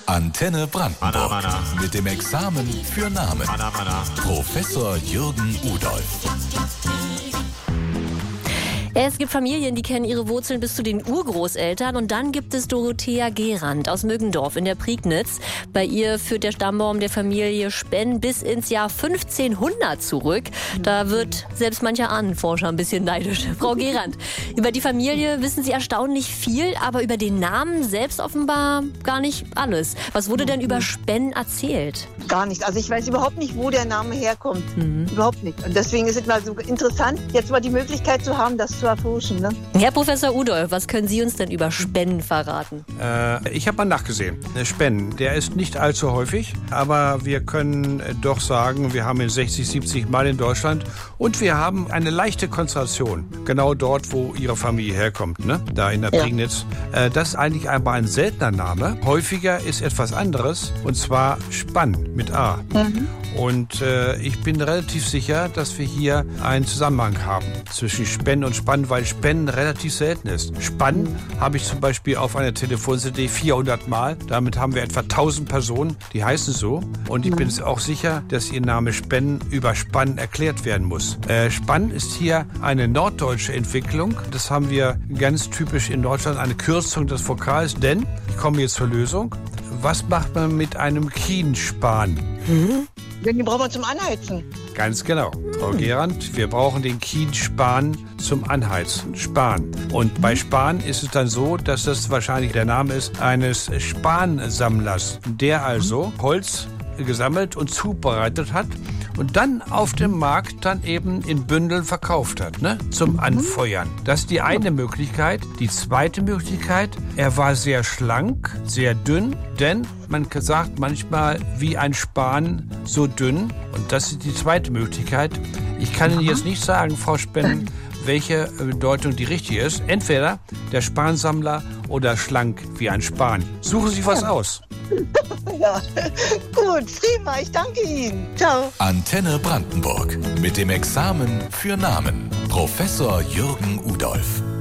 Antenne Brandenburg. Mit dem Examen für Namen. Professor Jürgen Udolph. Es gibt Familien, die kennen ihre Wurzeln bis zu den Urgroßeltern. Und dann gibt es Dorothea Gerand aus Müggendorf in der Prignitz. Bei ihr führt der Stammbaum der Familie Spenn bis ins Jahr 1500 zurück. Da wird selbst mancher Ahnenforscher ein bisschen neidisch. Frau Gerand, über die Familie wissen Sie erstaunlich viel, aber über den Namen selbst offenbar gar nicht alles. Was wurde denn über Spenn erzählt? Gar nichts. Also ich weiß überhaupt nicht, wo der Name herkommt. Überhaupt nicht. Und deswegen ist es mal so interessant, jetzt mal die Möglichkeit zu haben, das zu erforschen. Ne? Herr Professor Udolph, was können Sie uns denn über Spenn verraten? Ich habe mal nachgesehen. Spenn, der ist nicht allzu häufig, aber wir können doch sagen, wir haben ihn 60, 70 Mal in Deutschland und wir haben eine leichte Konzentration, genau dort, wo Ihre Familie herkommt, ne? Da in der Prignitz. Das ist eigentlich aber ein seltener Name. Häufiger ist etwas anderes, und zwar Spann mit A. Und ich bin relativ sicher, dass wir hier einen Zusammenhang haben zwischen Spenn und Spann, weil Spenn relativ selten ist. Spann habe ich zum Beispiel auf einer Telefon-CD 400 Mal. Damit haben wir etwa 1000 Personen, die heißen so. Und ich bin auch sicher, dass ihr Name Spenn über Spann erklärt werden muss. Spann ist hier eine norddeutsche Entwicklung. Das haben wir ganz typisch in Deutschland, eine Kürzung des Vokals. Denn, ich komme jetzt zur Lösung, was macht man mit einem Kienspan? Den brauchen wir zum Anheizen. Ganz genau, Frau Gerand, wir brauchen den Kienspan zum Anheizen, Span. Und bei Span ist es dann so, dass das wahrscheinlich der Name ist eines Spansammlers, der also Holz gesammelt und zubereitet hat und dann auf dem Markt dann eben in Bündeln verkauft hat, ne? Zum Anfeuern. Das ist die eine Möglichkeit. Die zweite Möglichkeit, er war sehr schlank, sehr dünn, denn man sagt manchmal wie ein Span so dünn. Und das ist die zweite Möglichkeit. Ich kann Ihnen jetzt nicht sagen, Frau Spenn, welche Bedeutung die richtige ist. Entweder der Spansammler oder schlank wie ein Span. Suchen Sie was aus. Ja, gut, prima, ich danke Ihnen. Ciao. Antenne Brandenburg. Mit dem Examen für Namen. Professor Jürgen Udolph.